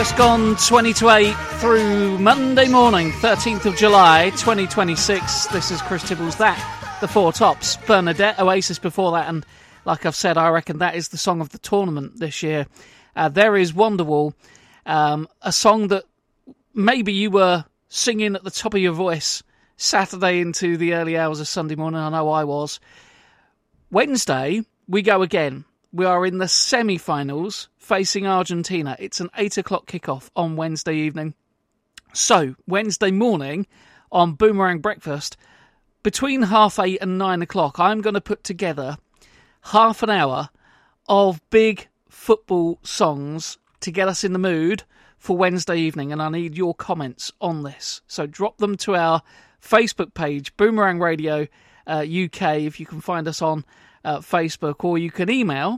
Just gone 20 to 8 through Monday morning, 13th of July, 2026. This is Chris Tibbles, that, the Four Tops, Bernadette, Oasis before that, and like I've said, I reckon that is the song of the tournament this year. There is Wonderwall, a song that maybe you were singing at the top of your voice Saturday into the early hours of Sunday morning. I know I was. Wednesday, we go again. We are in the semi-finals facing Argentina. It's an 8 o'clock kickoff on Wednesday evening. So, Wednesday morning on Boomerang Breakfast, between 8:30 and 9 o'clock, I'm going to put together half an hour of big football songs to get us in the mood for Wednesday evening, and I need your comments on this. So drop them to our Facebook page, Boomerang Radio UK, if you can find us on Facebook, or you can email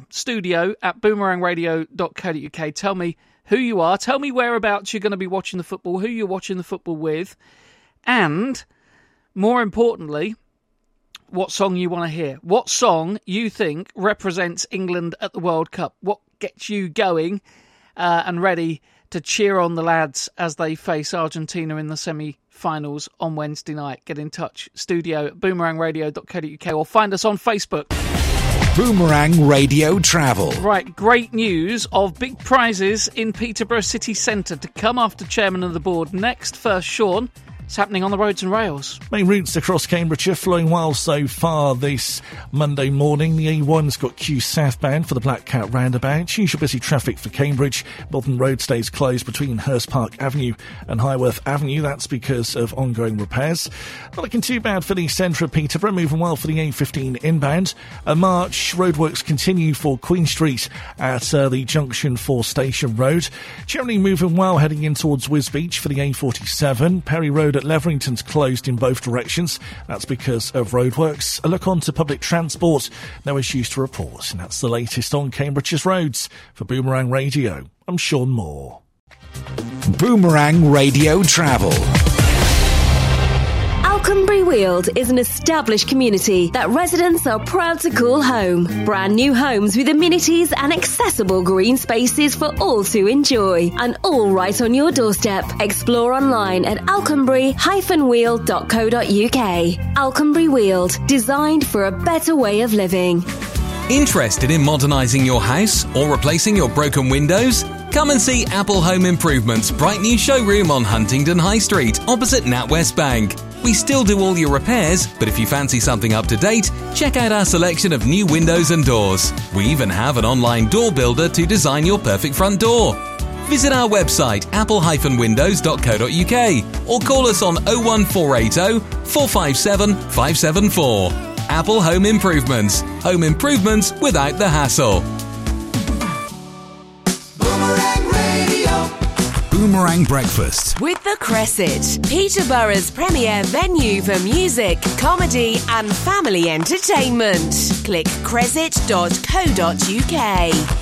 studio@boomerangradio.co.uk. Tell me who you are, tell me whereabouts you're going to be watching the football, who you're watching the football with, and more importantly, what song you want to hear. What song you think represents England at the World Cup? What gets you going and ready to cheer on the lads as they face Argentina in the semi-finals on Wednesday night? Get in touch, studio@boomerangradio.co.uk, or find us on Facebook. Boomerang Radio Travel. Right, great news of big prizes in Peterborough City Centre to come after Chairman of the Board. Next, first, Sean. It's happening on the roads and rails. Main routes across Cambridgeshire flowing well so far this Monday morning. The A1's got Kew southbound for the Black Cat roundabout. Usual busy traffic for Cambridge. Bodden Road stays closed between Hurst Park Avenue and Highworth Avenue. That's because of ongoing repairs. Not looking too bad for the centre of Peterborough. Moving well for the A15 inbound. March roadworks continue for Queen Street at the junction for Station Road. Generally moving well heading in towards Wisbech for the A47. Perry Road at Leverington's closed in both directions. That's because of roadworks. A look on to public transport. No issues to report. And that's the latest on Cambridge's roads. For Boomerang Radio, I'm Sean Moore. Boomerang Radio Travel. Alconbury Weald is an established community that residents are proud to call home. Brand new homes with amenities and accessible green spaces for all to enjoy. And all right on your doorstep. Explore online at alconbury-weald.co.uk. Alconbury Weald, designed for a better way of living. Interested in modernising your house or replacing your broken windows? Come and see Apple Home Improvements' bright new showroom on Huntingdon High Street, opposite NatWest Bank. We still do all your repairs, but if you fancy something up to date, check out our selection of new windows and doors. We even have an online door builder to design your perfect front door. Visit our website, apple-windows.co.uk, or call us on 01480 457 574. Apple Home Improvements. Home improvements without the hassle. Boomerang Breakfast with The Cresset, Peterborough's premier venue for music, comedy and family entertainment. Click cresset.co.uk.